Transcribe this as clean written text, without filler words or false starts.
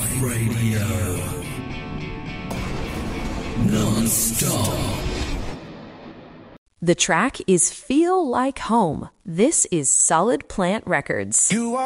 Radio. Non-stop. The track is Feel Like Home. This is Solid Plant Records. You are